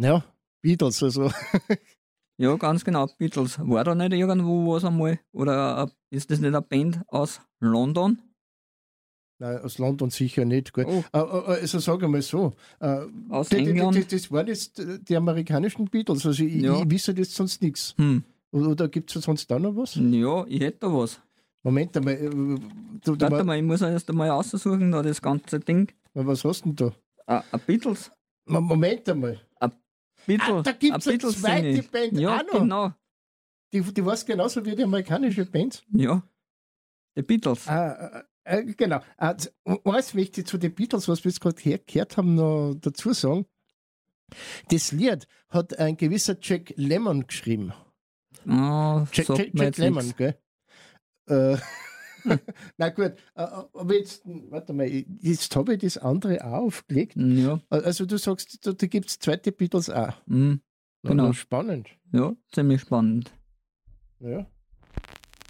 Ja, Beatles, also. Ja, ganz genau, Beatles. War da nicht irgendwo was einmal? Oder ist das nicht eine Band aus London? Nein, aus London sicher nicht. Gell? Oh, Also sage ich mal so, aus England? das waren jetzt die amerikanischen Beatles, also Ja. ich wisse jetzt sonst nichts. Oder gibt es sonst da noch was? Ja, ich hätte da was. Moment einmal, Warte mal, ich muss erst einmal aussuchen, da das ganze Ding. was hast du denn da? Ein Beatles. Moment einmal. Beatles. Da gibt es eine zweite Band ja, auch noch. Genau. Die war genauso wie die amerikanische Band. Ja, die Beatles. Genau. Eins möchte ich zu den Beatles, was wir jetzt gerade gehört haben, noch dazu sagen. Das Lied hat ein gewisser Jack Lemmon geschrieben. Jack Lemmon, gell? Na gut, aber jetzt, warte mal, jetzt habe ich das andere auch aufgelegt. Ja. Also du sagst, da gibt es zweite Beatles auch. Genau. Spannend. Ja, ziemlich spannend. Ja.